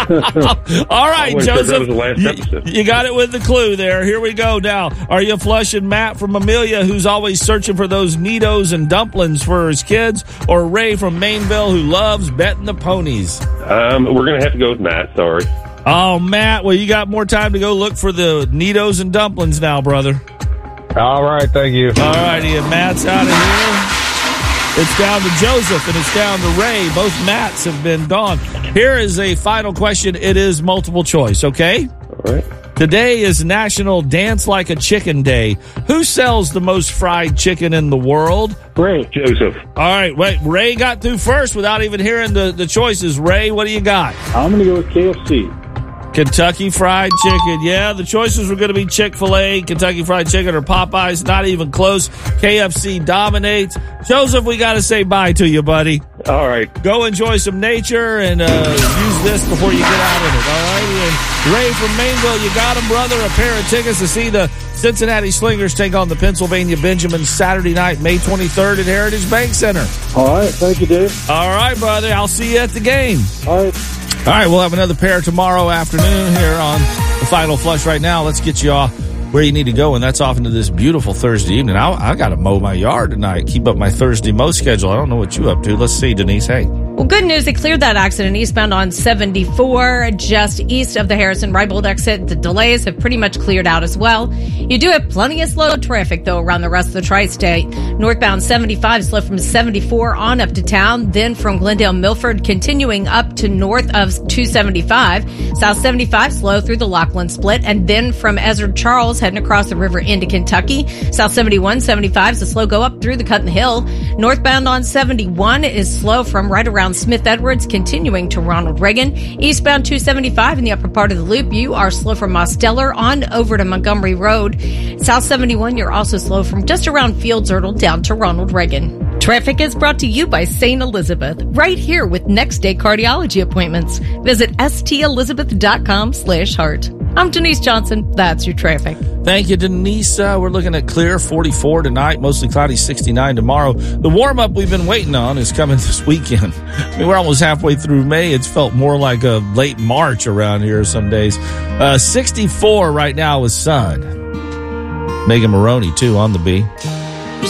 All right, Joseph. That was the last episode. You got it with the clue there. Here we go now. Are you flushing Matt from Amelia, who's always searching for those neatos and dumplings for his kids, or Ray from Mainville, who loves betting the ponies? We're going to have to go with Matt. Sorry. Oh, Matt. Well, you got more time to go look for the neatos and dumplings now, brother. All right, thank you. All righty, and Matt's out of here. It's down to Joseph, and it's down to Ray. Both Matts have been gone. Here is a final question. It is multiple choice, okay? All right. Today is National Dance Like a Chicken Day. Who sells the most fried chicken in the world? Ray. Joseph. All right, wait. Ray got through first without even hearing the choices. Ray, what do you got? I'm going to go with KFC. Kentucky Fried Chicken. Yeah, the choices were going to be Chick-fil-A, Kentucky Fried Chicken, or Popeyes. Not even close. KFC dominates. Joseph, we got to say bye to you, buddy. All right. Go enjoy some nature and use this before you get out of it, all right? And Ray from Mainville, you got him, brother. A pair of tickets to see the Cincinnati Slingers take on the Pennsylvania Benjamins Saturday night, May 23rd at Heritage Bank Center. All right. Thank you, Dave. All right, brother. I'll see you at the game. All right. All right, we'll have another pair tomorrow afternoon here on the Final Flush. Right now, let's get you off where you need to go, and that's off into this beautiful Thursday evening. I got to mow my yard tonight, keep up my Thursday mow schedule. I don't know what you up to. Let's see, Denise. Hey. Well, good news. They cleared that accident eastbound on 74, just east of the Harrison-Rybold exit. The delays have pretty much cleared out as well. You do have plenty of slow traffic, though, around the rest of the tri-state. Northbound 75 slow from 74 on up to town, then from Glendale-Milford, continuing up to north of 275. South 75 slow through the Lockland split, and then from Ezra Charles heading across the river into Kentucky. South 71, 75 is a slow go up through the Cut in the Hill. Northbound on 71 is slow from right around Smith Edwards, continuing to Ronald Reagan. Eastbound 275 in the upper part of the loop, you are slow from Mosteller on over to Montgomery Road. South 71, you're also slow from just around Fields Erdel down to Ronald Reagan. Traffic is brought to you by St. Elizabeth, right here with next day cardiology appointments. Visit stelizabeth.com/heart. I'm Denise Johnson. That's your traffic. Thank you, Denise. We're looking at clear 44 tonight, mostly cloudy 69 tomorrow. The warm-up we've been waiting on is coming this weekend. I mean, we're almost halfway through May. It's felt more like a late March around here some days. 64 right now with sun. Megan Maroney, too, on the B.